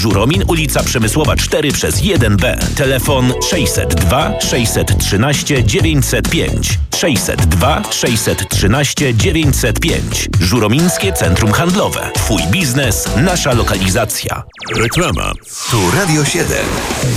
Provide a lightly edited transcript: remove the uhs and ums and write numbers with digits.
Żuromin, ulica Przemysłowa 4 przez 1B. Telefon 602 613 905. 602 613 905. Żuromińskie Centrum Handlowe. Twój biznes, nasza lokalizacja. Reklama. Tu Radio 7.